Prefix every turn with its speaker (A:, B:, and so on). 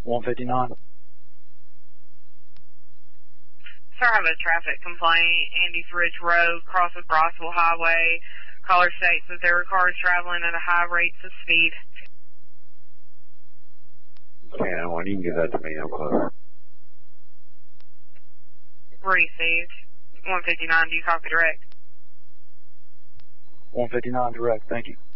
A: 159.
B: Sir, I have a traffic complaint. Andes Ridge Road, cross with Rossville Highway. Caller states that there are cars traveling at a high rates of speed.
C: Yeah, when you can give that to me, I'm close.
B: Received. 159, do you copy direct?
A: 159 direct, thank you.